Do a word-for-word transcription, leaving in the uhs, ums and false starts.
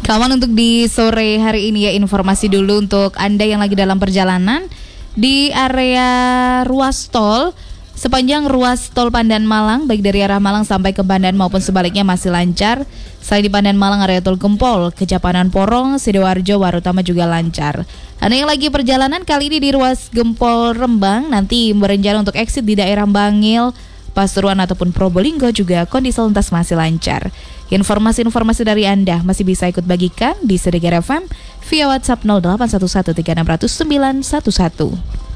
Kawan, untuk di sore hari ini ya, informasi dulu untuk Anda yang lagi dalam perjalanan di area ruas tol. Sepanjang ruas tol Pandan Malang, baik dari arah Malang sampai ke Pandan maupun sebaliknya masih lancar. Selain di Pandan Malang, area tol Gempol, Kejapanan Porong, Sidoarjo, Warutama juga lancar. Anda yang lagi perjalanan kali ini di ruas Gempol Rembang, nanti berencana untuk exit di daerah Bangil, Pasuruan ataupun Probolinggo juga kondisi lalu lintas masih lancar. Informasi-informasi dari Anda masih bisa ikut bagikan di Sedegar F M via WhatsApp nol delapan satu satu tiga enam nol nol sembilan satu satu.